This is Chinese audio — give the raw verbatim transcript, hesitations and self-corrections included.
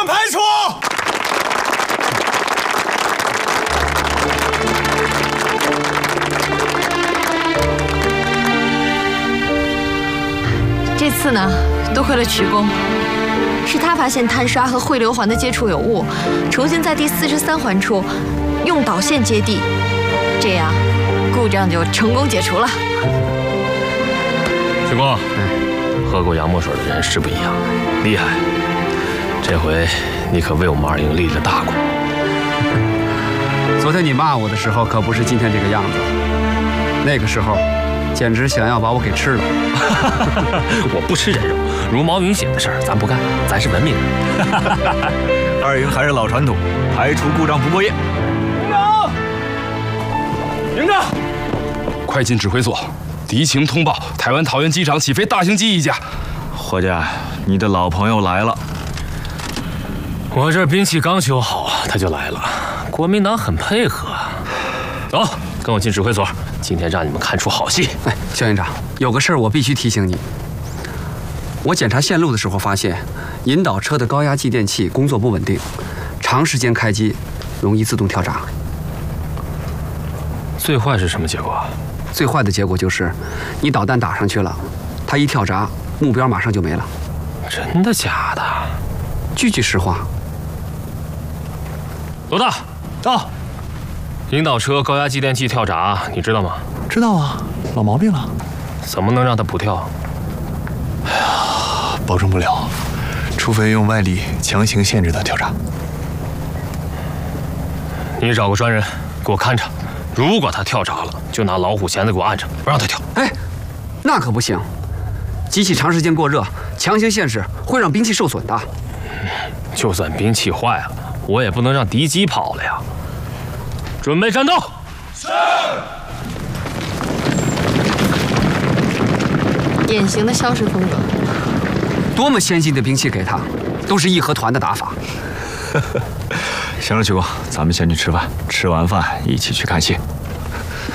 案排除。 这次呢，多亏了曲公，是他发现碳刷和汇流环的接触有误，重新在第四十三环处用导线接地，这样故障就成功解除了。 曲公，喝过洋墨水的人是不一样，厉害！这回你可为我们二营立了大功。 昨天你骂我的时候，可不是今天这个样子。那个时候，简直想要把我给吃了。 我不吃人肉，茹毛饮血的事儿咱不干，咱是文明人。 二营还是老传统，排除故障不过夜。营长，营长， 快进指挥所，敌情通报：台湾桃园机场起飞大型机一架。 伙计，你的老朋友来了。 我这兵器刚修好，他就来了。国民党很配合。走，跟我进指挥所，今天让你们看出好戏。 哎，肖营长，有个事儿我必须提醒你。我检查线路的时候发现，引导车的高压继电器工作不稳定，长时间开机容易自动跳闸。 最坏是什么结果？ 最坏的结果就是，你导弹打上去了，它一跳闸，目标马上就没了。 真的假的？ 句句实话。 罗大，到。引导车高压继电器跳闸，你知道吗？ 知道啊，老毛病了。 怎么能让它不跳？ 哎呀，保证不了，除非用外力强行限制它跳闸。 你找个专人给我看着，如果它跳闸了，就拿老虎钳子给我按着，不让它跳。 哎，那可不行，机器长时间过热，强行限制会让兵器受损的。 就算兵器坏了，我也不能让敌机跑了呀。准备战斗！是。 典型的消失风格。 多么先进的兵器给他，都是义和团的打法。 行了，曲公，咱们先去吃饭，吃完饭一起去看戏。